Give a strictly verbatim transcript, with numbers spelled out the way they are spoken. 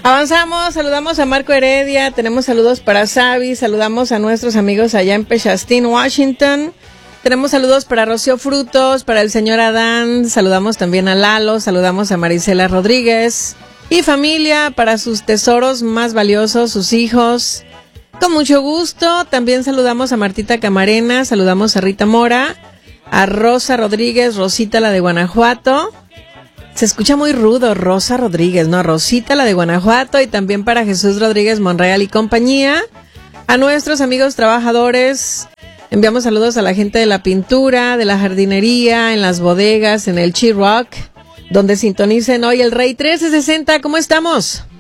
Avanzamos, saludamos a Marco Heredia, tenemos saludos para Xavi, saludamos a nuestros amigos allá en Pechastín, Washington. Tenemos saludos para Rocío Frutos, para el señor Adán, saludamos también a Lalo, saludamos a Marisela Rodríguez. Y familia, para sus tesoros más valiosos, sus hijos. Con mucho gusto, también saludamos a Martita Camarena, saludamos a Rita Mora, a Rosa Rodríguez, Rosita la de Guanajuato. Se escucha muy rudo, Rosa Rodríguez, ¿no? Rosita la de Guanajuato, y también para Jesús Rodríguez Monreal y compañía. A nuestros amigos trabajadores, enviamos saludos a la gente de la pintura, de la jardinería, en las bodegas, en el Chi Rock, donde sintonicen hoy el Rey trece sesenta. ¿Cómo estamos?